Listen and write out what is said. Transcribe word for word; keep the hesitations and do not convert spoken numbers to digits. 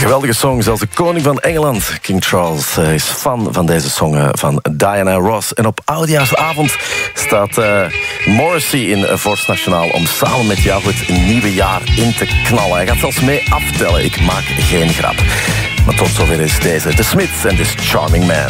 Geweldige song, zelfs de koning van Engeland, King Charles, is fan van deze song van Diana Ross. En op Oudejaarsavond staat uh, Morrissey in Vorst Nationaal om samen met jou het nieuwe jaar in te knallen. Hij gaat zelfs mee aftellen, ik maak geen grap. Maar tot zover is deze The Smiths en This Charming Man.